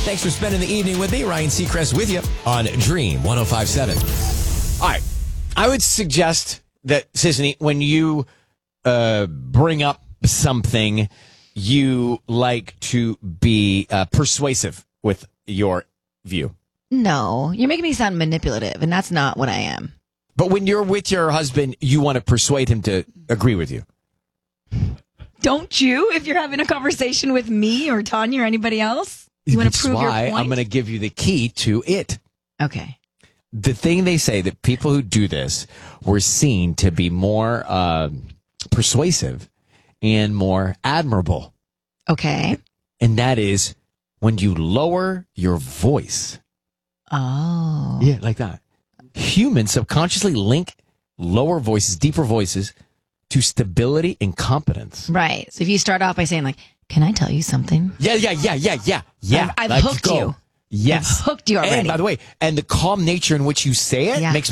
Thanks for spending the evening with me. Ryan Seacrest with you on Dream 105.7. All right. I would suggest that, Sisney, when you bring up something, you like to be persuasive with your view. No, you're making me sound manipulative, and that's not what I am. But when you're with your husband, you want to persuade him to agree with you. Don't you? If you're having a conversation with me or Tanya or anybody else, you want to prove your point? I'm going to give you the key to it. Okay. The thing they say that people who do this were seen to be more persuasive and more admirable. Okay. And that is when you lower your voice. Oh. Yeah, like that. Humans subconsciously link lower voices, deeper voices, to stability and competence. Right. So if you start off by saying, like, can I tell you something? Yeah. I've hooked you. Yes. I've hooked you already. And by the way, and the calm nature in which you say it makes